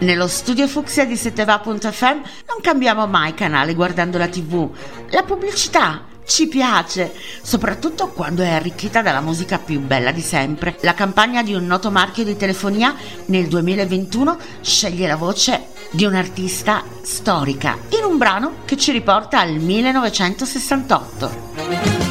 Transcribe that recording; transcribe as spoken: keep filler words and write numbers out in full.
Nello studio Fucsia di sette va punto effe emme non cambiamo mai canale guardando la tivù. La pubblicità ci piace, soprattutto quando è arricchita dalla musica più bella di sempre. La campagna di un noto marchio di telefonia nel duemilaventuno sceglie la voce di un'artista storica in un brano che ci riporta al millenovecentosessantotto.